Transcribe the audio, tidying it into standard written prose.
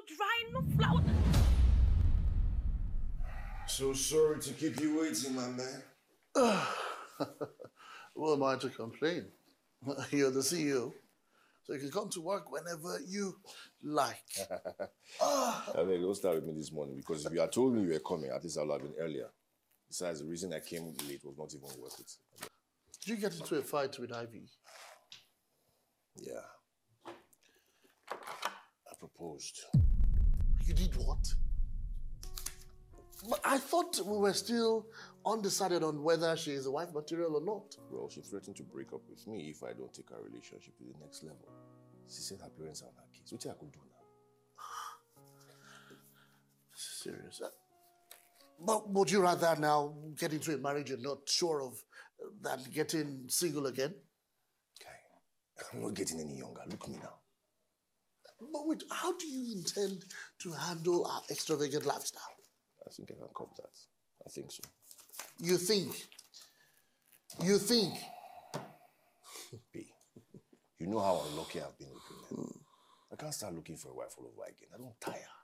dry, no flour. So sorry to keep you waiting, my man. Who am I to complain? You're the CEO, so you can come to work whenever you like. I mean, don't start with me this morning because if you had told me you were coming, at least I would have been earlier. Besides, the reason I came late was not even worth it. Did you get into a fight with Ivy? Yeah. I proposed. You did what? But I thought we were still undecided on whether she is a wife material or not. Well, she threatened to break up with me if I don't take our relationship to the next level. She said her parents are on her case. What I could do now? This is serious. But would you rather now get into a marriage you're not sure of than getting single again? Okay. I'm not getting any younger. Look at me now. But wait, how do you intend to handle our extravagant lifestyle? I think I can cope that. I think so. You think? You think? B, you know how unlucky I've been with women. I can't start looking for a wife all over again. I don't tire.